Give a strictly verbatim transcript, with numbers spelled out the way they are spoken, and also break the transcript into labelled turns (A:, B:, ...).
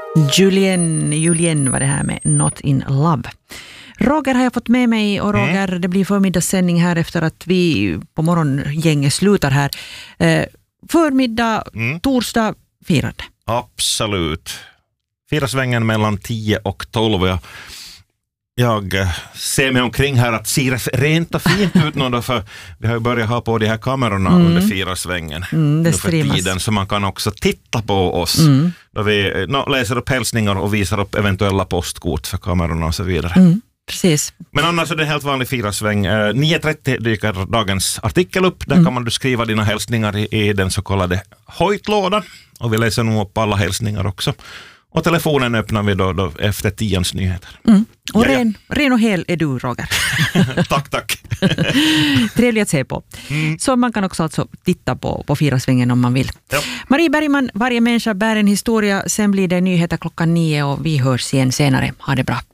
A: Julien, Julien var det här med Not in Love. Roger har jag fått med mig och Roger, mm. det blir förmiddagssändning här efter att vi på morgongänget slutar här. Eh, förmiddag, mm. torsdag, firande.
B: Absolut. Firasvängen mellan tio och tolv. Jag, jag ser mig omkring här att ser rent och fint ut nu, för vi har ju börjat ha på de här kamerorna mm. under firasvängen
A: mm, det
B: nu för tiden, så man kan också titta på oss mm. då vi no, läser upp hälsningar och visar upp eventuella postkort för kamerorna och så vidare.
A: Mm. Precis.
B: Men annars är det helt vanlig firasväng. Eh, nio trettio dyker dagens artikel upp. Där mm. kan man du skriva dina hälsningar i, i den så kallade hojtlådan. Och vi läser nog upp alla hälsningar också. Och telefonen öppnar vi då, då efter tians nyheter.
A: Mm. Och ren, ren och hel är du, Roger.
B: tack, tack.
A: Trevligt att se på. Mm. Så man kan också alltså titta på, på firasvängen om man vill. Ja. Marie Bergman, varje människa bär en historia. Sen blir det nyheter klockan nio och vi hörs igen senare. Ha det bra.